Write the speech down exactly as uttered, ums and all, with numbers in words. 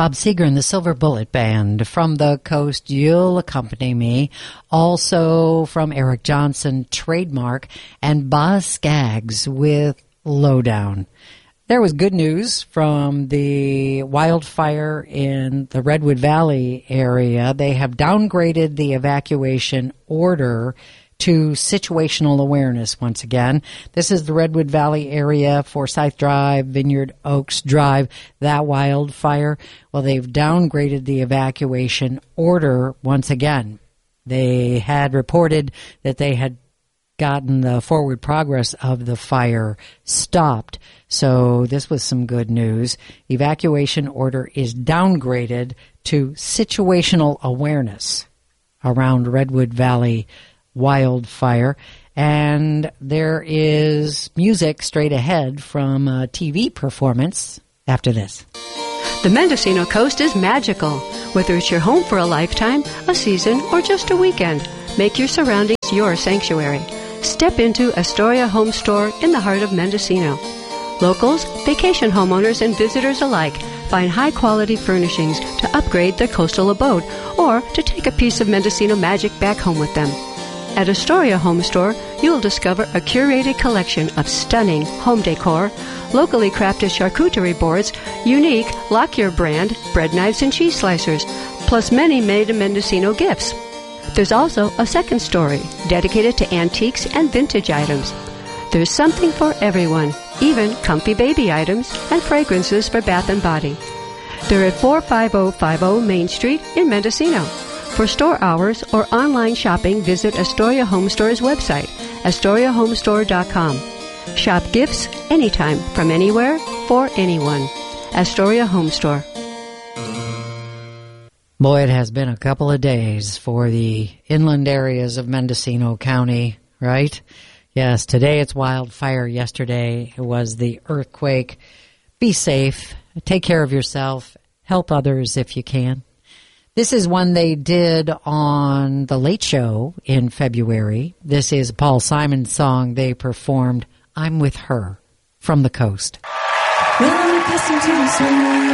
Bob Seger and the Silver Bullet Band. From the Coast, You'll Accompany Me. Also from Eric Johnson, Trademark, and Boz Scaggs with Lowdown. There was good news from the wildfire in the Redwood Valley area. They have downgraded the evacuation order to situational awareness once again. This is the Redwood Valley area, Forsyth Drive, Vineyard Oaks Drive, that wildfire. Well, they've downgraded the evacuation order once again. They had reported that they had gotten the forward progress of the fire stopped. So this was some good news. Evacuation order is downgraded to situational awareness around Redwood Valley wildfire. And there is music straight ahead from a T V performance after this. The Mendocino Coast is magical. Whether it's your home for a lifetime, a season, or just a weekend, make your surroundings your sanctuary. Step into Astoria Home Store in the heart of Mendocino. Locals, vacation homeowners, and visitors alike find high-quality furnishings to upgrade their coastal abode or to take a piece of Mendocino magic back home with them. At Astoria Home Store, you will discover a curated collection of stunning home decor, locally crafted charcuterie boards, unique Lockyer brand bread knives and cheese slicers, plus many made-in-Mendocino gifts. There's also a second story dedicated to antiques and vintage items. There's something for everyone, even comfy baby items and fragrances for bath and body. They're at four five zero five zero Main Street in Mendocino. For store hours or online shopping, visit Astoria Home Store's website, astoria home store dot com. Shop gifts anytime, from anywhere, for anyone. Astoria Home Store. Boy, it has been a couple of days for the inland areas of Mendocino County, right? Yes, today it's wildfire. Yesterday it was the earthquake. Be safe. Take care of yourself. Help others if you can. This is one they did on The Late Show in February. This is a Paul Simon song they performed, I'm With Her, from the Coast. Well, listen to the song.